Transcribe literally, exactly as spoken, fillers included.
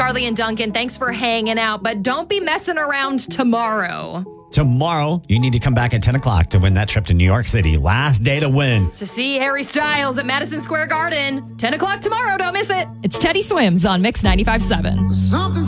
Carly and Duncan, thanks for hanging out, but don't be messing around tomorrow. Tomorrow, you need to come back at ten o'clock to win that trip to New York City. Last day to win. To see Harry Styles at Madison Square Garden. ten o'clock tomorrow. Don't miss it. It's Teddy Swims on Mix ninety-five point seven. Something